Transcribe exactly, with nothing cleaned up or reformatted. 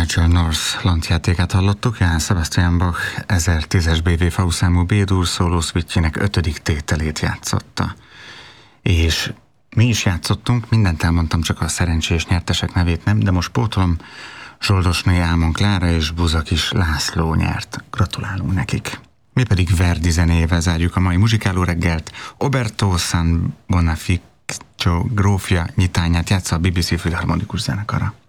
Nigel North lantjátékát hallottuk, Johann Sebastian Bach ezertízes bé vé ef számú B-dur szóló szvitjének ötödik tételét játszotta. És mi is játszottunk, mindent elmondtam, csak a szerencsés nyertesek nevét nem, de most pótolom, Zsoldosné Ámon Klára és Buzakis László nyert. Gratulálunk nekik. Mi pedig Verdi zenéjével zárjuk a mai muzsikáló reggelt. Oberto San Bonifacio grófja nyitányát játsza a bé bé cé Filharmonikus Zenekara.